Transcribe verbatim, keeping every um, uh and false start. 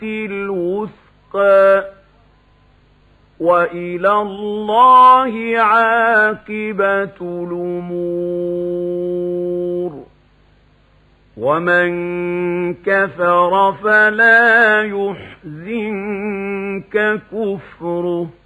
الوثقى وإلى الله عاقبة الأمور ومن كفر فلا يحزنك كفره